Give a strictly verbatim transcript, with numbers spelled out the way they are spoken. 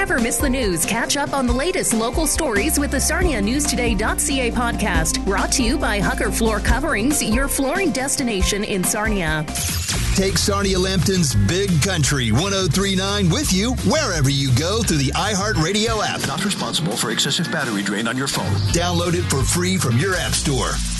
Never miss the news. Catch up on the latest local stories with the Sarnia News Today dot C A podcast. Brought to you by Hugger Floor Coverings, your flooring destination in Sarnia. Take Sarnia Lambton's Big Country one oh three point nine with you wherever you go through the iHeartRadio app. Not responsible for excessive battery drain on your phone. Download it for free from your app store.